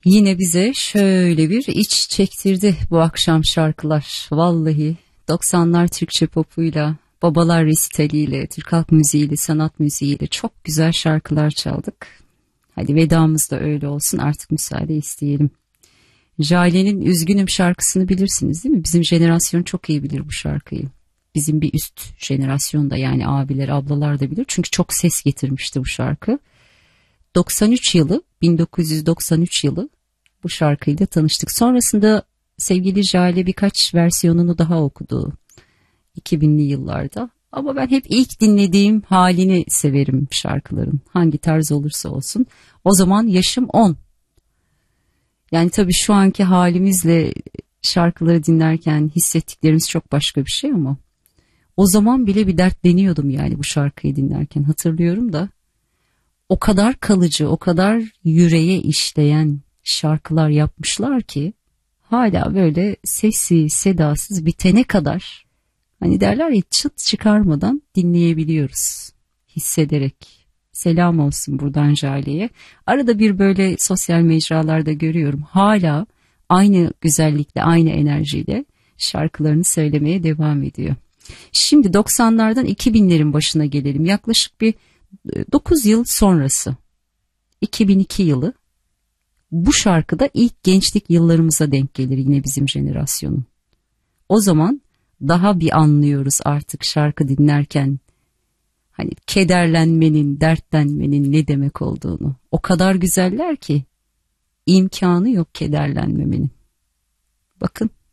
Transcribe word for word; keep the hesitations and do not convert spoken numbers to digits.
Yine bize şöyle bir iç çektirdi bu akşam şarkılar. Vallahi doksanlar Türkçe popuyla, babalar resitaliyle, Türk halk müziğiyle, sanat müziğiyle çok güzel şarkılar çaldık. Hadi vedamız da öyle olsun, artık müsaade isteyelim. Jale'nin Üzgünüm şarkısını bilirsiniz değil mi? Bizim jenerasyon çok iyi bilir bu şarkıyı. Bizim bir üst jenerasyonda, yani abiler, ablalar da bilir. Çünkü çok ses getirmişti bu şarkı. doksan üç yılı, bin dokuz yüz doksan üç yılı bu şarkıyla tanıştık. Sonrasında sevgili Jale birkaç versiyonunu daha okudu iki binli yıllarda. Ama ben hep ilk dinlediğim halini severim şarkıların. Hangi tarz olursa olsun. O zaman yaşım on. Yani tabii şu anki halimizle şarkıları dinlerken hissettiklerimiz çok başka bir şey ama o zaman bile bir dertleniyordum yani bu şarkıyı dinlerken, hatırlıyorum da. O kadar kalıcı, o kadar yüreğe işleyen şarkılar yapmışlar ki hala böyle sessiz, sedasız bitene kadar, hani derler ya, çıt çıkarmadan dinleyebiliyoruz, hissederek. Selam olsun buradan Jale'ye. Arada bir böyle sosyal mecralarda görüyorum. Hala aynı güzellikle, aynı enerjiyle şarkılarını söylemeye devam ediyor. Şimdi doksanlardan iki binlerin başına gelelim. Yaklaşık bir dokuz yıl sonrası, iki bin iki yılı. Bu şarkıda ilk gençlik yıllarımıza denk gelir yine bizim jenerasyonun. O zaman daha bir anlıyoruz artık şarkı dinlerken, hani kederlenmenin, dertlenmenin ne demek olduğunu. O kadar güzeller ki imkanı yok kederlenmemenin. Bakın.